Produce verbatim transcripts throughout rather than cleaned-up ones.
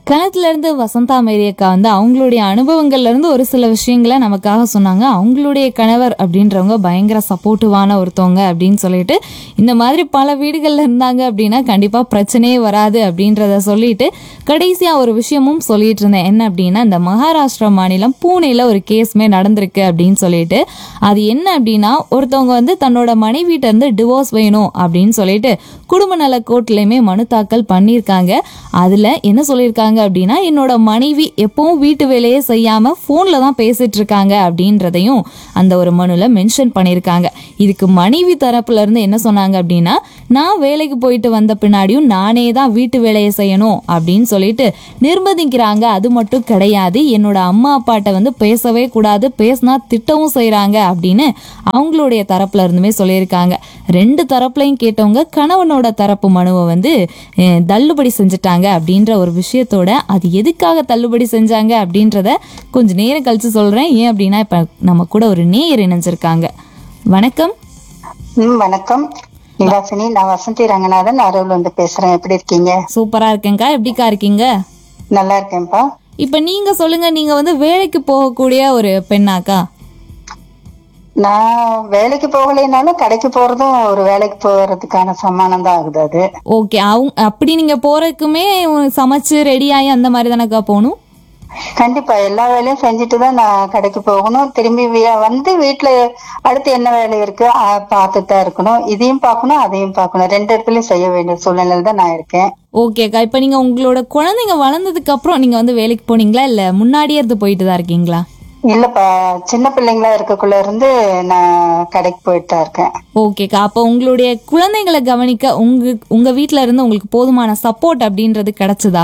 கணத்துல இருந்து வசந்தா மேரி அக்கா வந்து அவங்களுடைய அனுபவங்கள்ல இருந்து ஒரு சில விஷயங்களை நமக்காக சொன்னாங்க. அவங்களுடைய கணவர் அப்படின்றவங்க பயங்கர சப்போர்ட்டிவான ஒருத்தவங்க அப்படின்னு சொல்லிட்டு, இந்த மாதிரி பல வீடுகள்ல இருந்தாங்க அப்படின்னா கண்டிப்பா பிரச்சனையே வராது அப்படின்றத சொல்லிட்டு கடைசியா ஒரு விஷயமும் சொல்லிட்டு இருந்தேன். என்ன அப்படின்னா, இந்த மகாராஷ்டிரா மாநிலம் பூனேல ஒரு கேஸ்மே நடந்திருக்கு அப்படின்னு சொல்லிட்டு, அது என்ன அப்படின்னா, ஒருத்தவங்க வந்து தன்னோட மனைவிட்ட இருந்து டிவோர்ஸ் வேணும் அப்படின்னு சொல்லிட்டு குடும்ப நல கோர்ட்லயுமே மனு தாக்கல் பண்ணியிருக்காங்க. அதுல என்ன சொல்லியிருக்காங்க அப்படின்னா, என்னோட மனைவி எப்பவும் வீட்டு வேலையே செய்யாம போன்ல தான் பேசிட்டு இருக்காங்க அப்படின்றதையும் அந்த ஒரு மனுல மென்ஷன் பண்ணியிருக்காங்க. இதுக்கு மனைவி தரப்புல இருந்து என்ன சொன்னாங்க அப்படின்னா, நான் வேலைக்கு போயிட்டு வந்த பின்னாடியும் நானே தான் வீட்டு வேலையை செய்யணும் அப்படின்னு சொல்லிட்டு நிர்பந்திக்கிறாங்க. அது மட்டும் கிடையாது, என்னோட அம்மா அப்பாட்ட வந்து பேசவே கூடாது, பேசினா திட்டவும் செய்யறாங்க அப்படின்னு அவங்களுடைய தரப்புல இருந்துமே சொல்லியிருக்காங்க. ரெண்டு தரப்புலையும் கேட்டவங்க கணவனோட தரப்பு மனுவை வந்து தள்ளுபடி செஞ்சுட்டாங்க அப்படின்ற ஒரு விஷயத்தோட, அது எதுக்காக தள்ளுபடி செஞ்சாங்க அப்படின்றத கொஞ்சம் நேரம் கழிச்சு சொல்றேன். ஏன் அப்படின்னா, இப்ப நம்ம கூட ஒரு நேயர் இணைஞ்சிருக்காங்க. வணக்கம். வணக்கம் நிவாசினி, நான் வசந்தி ரங்கநாதன் அருள் வந்து பேசுறேன். எப்படி இருக்கீங்க? சூப்பரா இருக்கேன்க்கா. எப்படிக்கா இருக்கீங்க? நல்லா இருக்கேன்ப்பா. இப்ப நீங்க சொல்லுங்க, நீங்க வந்து வேலைக்கு போகக்கூடிய ஒரு பெண்ணாக்கா? நான் வேலைக்கு போகலைனாலும் கடைக்கு போறதும் ஒரு வேலைக்கு போறதுக்கான சமானம் தான் ஆகுது அது. ஓகே, அவங்க அப்படி நீங்க போறதுக்குமே சமைச்சு ரெடி ஆகி அந்த மாதிரி தானக்கா போகணும்? கண்டிப்பா எல்லா வேலையும் செஞ்சுட்டு தான் நான் கடைக்கு போகணும். திரும்பி வந்து வீட்டுல அடுத்து என்ன வேலை இருக்கு பார்த்துட்டு தான் இருக்கணும். இதையும் பார்க்கணும் அதையும் பார்க்கணும், ரெண்டு இடத்துலயும் செய்ய வேண்டிய சூழ்நிலையில தான் நான் இருக்கேன். ஓகேக்கா. இப்ப நீங்க உங்களோட குழந்தைங்க வளர்ந்ததுக்கு அப்புறம் நீங்க வந்து வேலைக்கு போனீங்களா, இல்ல முன்னாடியே இருந்து போயிட்டு தான் இருக்கீங்களா? இல்லப்பா, சின்ன பிள்ளைங்களா இருக்கக்குள்ள இருந்து நான் கடைக்கு போயிட்டு தான் இருக்கேன். ஓகேக்கா. அப்ப உங்களுடைய குழந்தைங்களை கவனிக்க உங்க உங்க வீட்டுல இருந்து உங்களுக்கு போதுமான சப்போர்ட் அப்படின்றது கிடைச்சதா?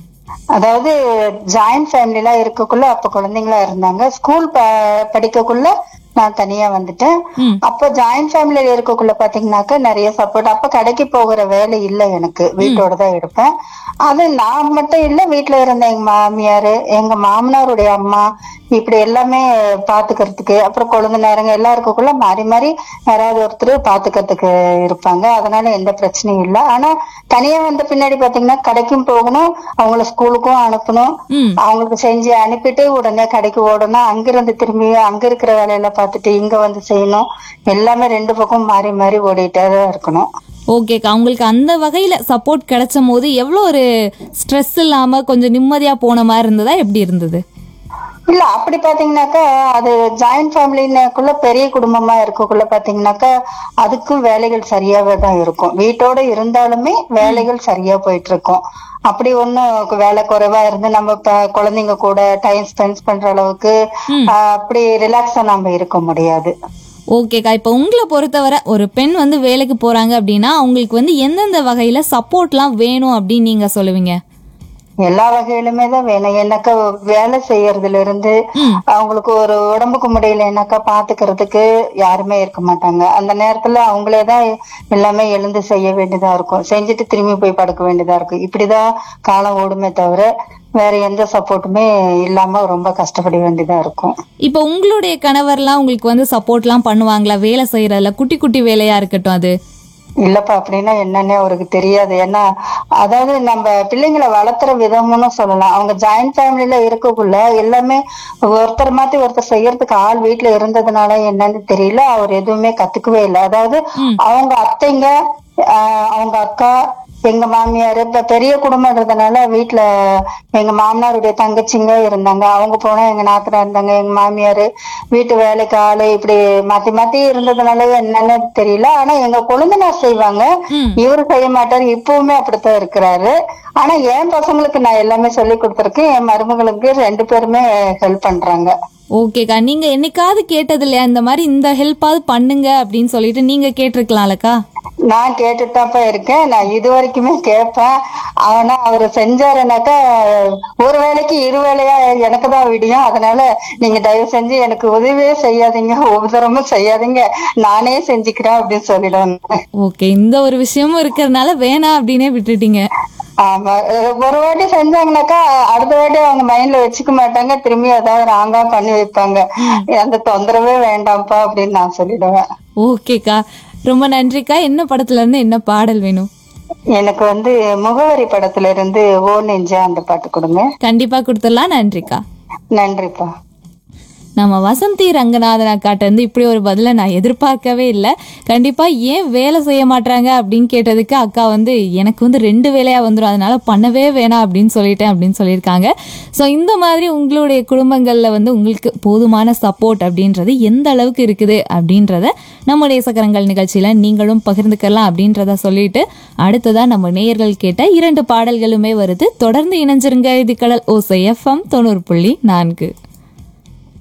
அதாவது ஜாயிண்ட் ஃபேமிலிலாம் இருக்கக்குள்ள அப்ப குழந்தைங்களா இருந்தாங்க. ஸ்கூல் படிக்கக்குள்ள நான் தனியா வந்துட்டேன். அப்ப ஜாயிண்ட் ஃபேமிலியில இருக்கக்குள்ள பாத்தீங்கன்னாக்க நிறைய சப்போர்ட். அப்ப கடைக்கு போகிற வேலை இல்லை எனக்கு, வீட்டோட தான் இருப்பேன். அது நான் மட்டும் இல்ல, வீட்டுல இருந்த எங்க மாமியாரு, எங்க மாமனாருடைய அம்மா, இப்படி எல்லாமே பாத்துக்கிறதுக்கு, அப்புறம் குழந்தை நேரங்க எல்லாம் இருக்கக்குள்ள மாறி மாறி யாராவது ஒருத்தர் பாத்துக்கிறதுக்கு இருப்பாங்க. அதனால எந்த பிரச்சனையும் இல்லை. ஆனா தனியா வந்த பின்னாடி பாத்தீங்கன்னா கடைக்கும் போகணும், அவங்கள ஸ்கூலுக்கும் அனுப்பணும், அவங்களுக்கு செஞ்சு அனுப்பிட்டு உடனே கடைக்கு ஓடணும், அங்கிருந்து திரும்பி அங்க இருக்கிற வேலையெல்லாம் பார்த்துட்டு இங்க வந்து செய்யணும். எல்லாமே ரெண்டு பக்கம் மாறி மாறி ஓடிட்டே தான் இருக்கணும். ஓகேக்கா. உங்களுக்கு அந்த வகையில சப்போர்ட் கிடைச்சும் போது எவ்வளவு ஒரு ஸ்ட்ரெஸ் இல்லாம கொஞ்சம் நிம்மதியா போன மாதிரி இருந்ததா, எப்படி இருந்தது? இல்ல அப்படி பாத்தீங்கன்னாக்கா, அது ஜாயிண்ட் ஃபேமிலிக்குள்ள பெரிய குடும்பமா இருக்கக்குள்ள பாத்தீங்கன்னாக்கா அதுக்கும் வேலைகள் சரியாவே தான் இருக்கும். வீட்டோட இருந்தாலுமே வேலைகள் சரியா போயிட்டு இருக்கும். அப்படி ஒண்ணும் வேலை குறைவா இருந்து நம்ம குழந்தைங்க கூட டைம் ஸ்பெண்ட் பண்ற அளவுக்கு அப்படி ரிலாக்ஸா நம்ம இருக்க முடியாது. ஓகேக்கா. இப்ப உங்களை பொறுத்தவரை ஒரு பெண் வந்து வேலைக்கு போறாங்க அப்படின்னா அவங்களுக்கு வந்து எந்தெந்த வகையில சப்போர்ட்லாம் வேணும் அப்படின்னு நீங்க சொல்லுவீங்க? எல்லா வகையிலுமே தான் வேணும். என்னக்கா வேலை செய்யறதுல இருந்து அவங்களுக்கு ஒரு உடம்புக்கு முடியலன்னாக்கா பாத்துக்கிறதுக்கு யாருமே இருக்க மாட்டாங்க. அந்த நேரத்துல அவங்களேதான் எல்லாமே எழுந்து செய்ய வேண்டியதா இருக்கும். செஞ்சுட்டு திரும்பி போய் படுக்க வேண்டியதா இருக்கும். இப்படிதான் காலம் ஓடுமே தவிர வேற எந்த சப்போர்ட்டுமே இல்லாம ரொம்ப கஷ்டப்பட வேண்டியதா இருக்கும். இப்ப உங்களுடைய கணவர்லாம் உங்களுக்கு வந்து சப்போர்ட் எல்லாம் பண்ணுவாங்களா வேலை செய்யறதுல? குட்டி குட்டி வேலையா இருக்கட்டும் அது. இல்லப்பா, அப்படின்னா என்னன்னே அவருக்கு தெரியாது. ஏன்னா அதாவது நம்ம பிள்ளைங்களை வளர்த்துற விதம்னு சொல்லலாம். அவங்க ஜாயிண்ட் ஃபேமிலில இருக்கக்குள்ள எல்லாமே ஒருத்தர் மாத்தி ஒருத்தர் செய்யறதுக்கு ஆள் வீட்டுல இருந்ததுனால என்னன்னு தெரியல, அவர் எதுவுமே கத்துக்கவே இல்லை. அதாவது அவங்க அத்தைங்க, ஆஹ் அவங்க அக்கா, எங்க மாமியார், இப்ப பெரிய குடும்பம்ன்றதுனால வீட்டுல எங்க மாமனாருடைய தங்கச்சிங்க இருந்தாங்க, அவங்க போனா எங்க நாத்தனா இருந்தாங்க, எங்க மாமியாரு வீட்டு வேலைக்கு ஆளு, இப்படி மாத்தி மாத்தி இருந்ததுனால என்னன்னு தெரியல. ஆனா எங்க கொழுந்தனார் செய்வாங்க, இவரு செய்ய மாட்டாரு. இப்பவுமே அப்படித்தான் இருக்கிறாரு. ஆனா என் பசங்களுக்கு நான் எல்லாமே சொல்லி கொடுத்துருக்கேன். என் மருமகளுக்கு ரெண்டு பேருமே ஹெல்ப் பண்றாங்க. ஓகேக்கா. நீங்க என்னைக்காவது கேட்டது இல்லையா, இந்த மாதிரி இந்த ஹெல்ப்பாவது பண்ணுங்க அப்படின்னு சொல்லிட்டு நீங்க கேட்டிருக்கலாம்லக்கா? நான் கேட்டுட்டாப்பா இருக்கேன். நான் இது வரைக்குமே கேட்பேன். ஆனா அவரு செஞ்சாருனாக்கா ஒரு வேலைக்கு இரு வேலையா எனக்கு தான் விடியும். அதனால நீங்க தயவு செஞ்சு எனக்கு உதவியே செய்யாதீங்க, உபதரமும் செய்யாதீங்க, நானே செஞ்சுக்கிறேன் அப்படின்னு சொல்லிடுவாங்க. ஓகே, இந்த ஒரு விஷயமும் இருக்கிறதுனால வேணாம் அப்படின்னே விட்டுட்டீங்க. ஆமா, ஒரு வாட்டி செஞ்சாங்கனாக்கா அடுத்த வாட்டி அவங்க மைண்ட்ல வச்சுக்க மாட்டாங்க, திரும்பி ஏதாவது ராங்கா பண்ணி வைப்பாங்க. அந்த தொந்தரவே வேண்டாம்ப்பா அப்படின்னு நான் சொல்லிடுவேன். ஓகேக்கா, ரொம்ப நன்றிக்கா. என்ன படத்துல இருந்து என்ன பாடல் வேணும்? எனக்கு வந்து முகவரி படத்துல இருந்து ஓ நெஞ்சா அந்த பாட்டு கொடுங்க. கண்டிப்பா கொடுத்துடலாம். நன்றிக்கா. நன்றிப்பா. நம்ம வசந்தி ரங்கநாதன் அக்காட்ட இருந்து இப்படி ஒரு பதிலை நான் எதிர்பார்க்கவே இல்லை. கண்டிப்பா ஏன் வேலை செய்ய மாட்டாங்க அப்படின்னு கேட்டதுக்கு அக்கா வந்து எனக்கு வந்து ரெண்டு வேலையா வந்துடும், அதனால பண்ணவே வேணாம் அப்படின்னு சொல்லிட்டேன் அப்படின்னு சொல்லியிருக்காங்க. ஸோ இந்த மாதிரி உங்களுடைய குடும்பங்கள்ல வந்து உங்களுக்கு போதுமான சப்போர்ட் அப்படின்றது எந்த அளவுக்கு இருக்குது அப்படின்றத நம்முடைய சக்கரங்கள் நிகழ்ச்சியில நீங்களும் பகிர்ந்துக்கலாம் அப்படின்றத சொல்லிட்டு அடுத்ததா நம்ம நேயர்கள் கேட்ட இரண்டு பாடல்களுமே வருது. தொடர்ந்து இணைஞ்சிருங்க. இது கடல் ஓசை எஃப்எம் தொண்ணூறு புள்ளி நான்கு.